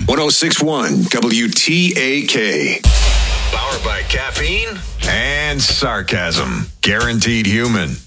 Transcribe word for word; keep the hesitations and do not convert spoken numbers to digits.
one oh six point one W T A K. Powered by caffeine and sarcasm. Guaranteed human.